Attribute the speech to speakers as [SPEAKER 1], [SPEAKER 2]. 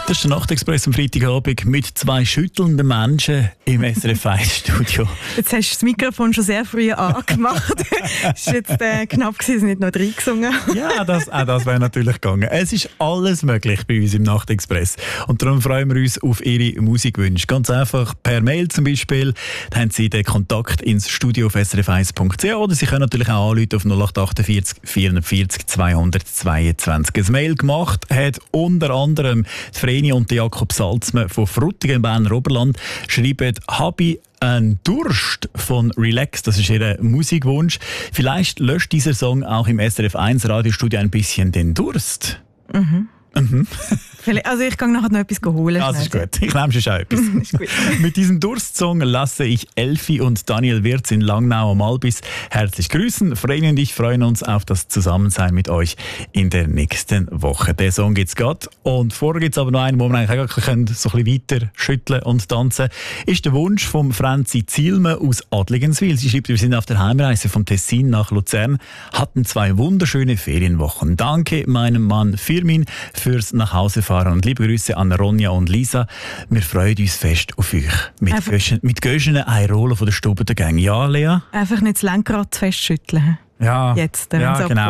[SPEAKER 1] Das ist der Nachtexpress am Freitagabend mit zwei schüttelnden Menschen im SRF 1-Studio.
[SPEAKER 2] Jetzt hast du das Mikrofon schon sehr früh angemacht. Es war jetzt knapp, dass nicht noch reingesungen.
[SPEAKER 1] Ja, das wäre natürlich gegangen. Es ist alles möglich bei uns im Nachtexpress. Und darum freuen wir uns auf Ihre Musikwünsche. Ganz einfach per Mail zum Beispiel. Da haben Sie den Kontakt ins Studio auf srf1.ch oder Sie können natürlich auch anrufen auf 0848 440 222. Ein Mail gemacht hat unter anderem die Vreni und Jakob Salzmann von Frutigen im Berner Oberland. Schreiben, «Habi ein Durst» von Relax, das ist ihr Musikwunsch. Vielleicht löscht dieser Song auch im SRF 1 Radiostudio ein bisschen den Durst.
[SPEAKER 2] Also ich gehe nachher noch etwas holen.
[SPEAKER 1] Das ist gut. Ich nehme schon etwas. Mit diesem Durstsong lasse ich Elfi und Daniel Wirz in Langnau am Albis herzlich grüßen. Vreni und ich freuen uns auf das Zusammensein mit euch in der nächsten Woche. Der Song gibt's gerade. Und vorher gibt es aber noch einen, wo wir eigentlich auch so ein bisschen weiter schütteln und tanzen. Ist der Wunsch von Franzi Zielme aus Adligenswil. Sie schreibt, wir sind auf der Heimreise vom Tessin nach Luzern, hatten 2 wunderschöne Ferienwochen. Danke meinem Mann Firmin fürs Nachhausefahren und liebe Grüße an Ronja und Lisa. Wir freuen uns fest auf euch. Mit Göschenen Eirola von der Stube der Gang. Ja, Lea?
[SPEAKER 2] Einfach nicht das Lenkrad festschütteln.
[SPEAKER 1] Ja,
[SPEAKER 2] Jetzt,
[SPEAKER 1] ja, genau.